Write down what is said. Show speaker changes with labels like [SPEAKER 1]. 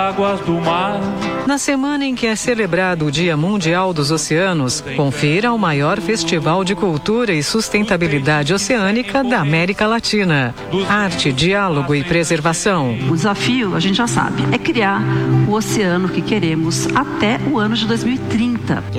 [SPEAKER 1] águas do mar.
[SPEAKER 2] Na semana em que é celebrado o Dia Mundial dos Oceanos, confira o maior festival de cultura e sustentabilidade oceânica da América Latina. Arte, diálogo e preservação.
[SPEAKER 3] O desafio, a gente já sabe, é criar o oceano que queremos até o ano de 2030.